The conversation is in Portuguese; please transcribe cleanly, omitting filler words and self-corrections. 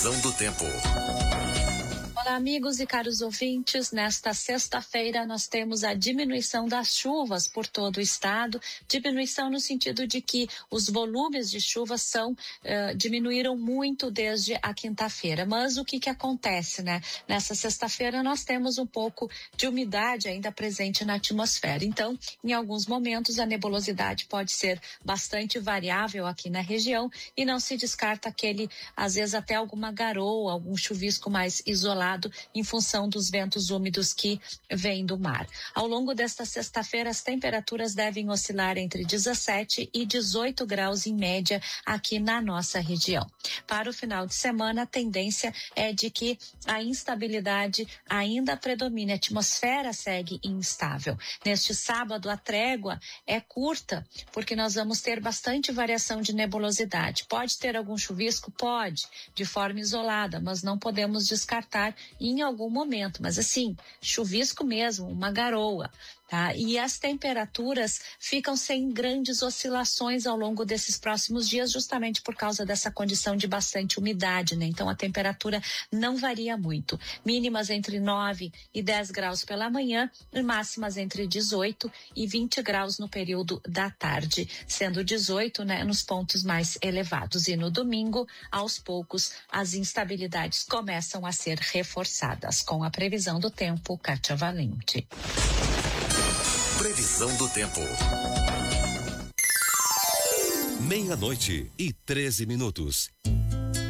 Previsão do tempo. Olá, amigos e caros ouvintes. Nesta sexta-feira nós temos a diminuição das chuvas por todo o estado, diminuição no sentido de que os volumes de chuva diminuíram muito desde a quinta-feira. Mas o que acontece, né? Nessa sexta-feira nós temos um pouco de umidade ainda presente na atmosfera. Então, em alguns momentos a nebulosidade pode ser bastante variável aqui na região e não se descarta às vezes até alguma garoa, algum chuvisco mais isolado em função dos ventos úmidos que vêm do mar. Ao longo desta sexta-feira, as temperaturas devem oscilar entre 17 e 18 graus em média aqui na nossa região. Para o final de semana, a tendência é de que a instabilidade ainda predomine, a atmosfera segue instável. Neste sábado, a trégua é curta, porque nós vamos ter bastante variação de nebulosidade. Pode ter algum chuvisco? Pode, de forma isolada, mas não podemos descartar em algum momento, mas assim, chuvisco mesmo, uma garoa, tá? E as temperaturas ficam sem grandes oscilações ao longo desses próximos dias, justamente por causa dessa condição de bastante umidade, né? Então a temperatura não varia muito. Mínimas entre 9 e 10 graus pela manhã e máximas entre 18 e 20 graus no período da tarde, sendo 18, né, nos pontos mais elevados. E no domingo, aos poucos, as instabilidades começam a ser reforçadas. Com a previsão do tempo, Kátia Valente. Previsão do tempo. 12:13.